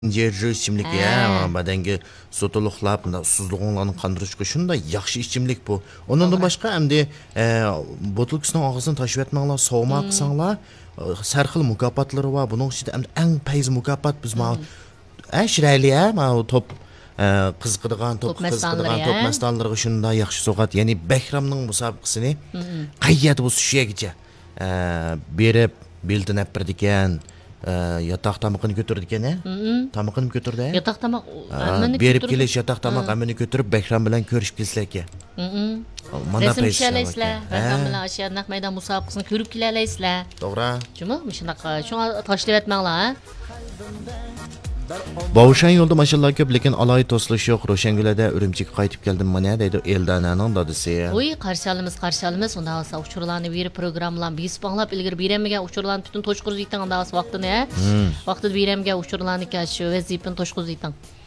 Ciğerci içimlik ya, badenge sotuluqlap, susuzluğunlarını qandırışqı şunda yaxşı içimlik bu. Ondan başqa əmdi botulkasının ağzını taşıb etməklər, soğumaq qısanlar, sərxil mükafatları var. Bunun içində əmdi ən payız mükafat biz ma əşrəliyə, ma top qızqıdığan, top məstanları şunda yaxşı soğat. Yəni Bəhramның müsabiqəsini qayyat bu süşəgicə berib bildirib birdikan. Yatak tamaqını götürdük ne? Tamaqını götürdü. Yatak tamaq berip keliş yatak tamaq amını götürüp Bəhram bilan görüşüp kelsek ya. Resim çəkələysizlər. Bəhram bilan aşağı naq meydan müsabiqəsini görüp kələysizlər. Doğru. Cümə şunaq şuna taşlayıb etməklər. Boğuşan yolda maşallah köp lekin alay toslaş yok. Roşengül'de Ürümçik qaytib geldim mana deydi Eldana'nın dadısı ya. Oy qarşıalımız. Onda olsa uçurularını bir programlan biz bağlap ilgir biremge uçurularını bütün toşquz yitan onda olsa vaxtını ya. Vaxtı biremge uçurularını ki şu vazifin toşquz yitan.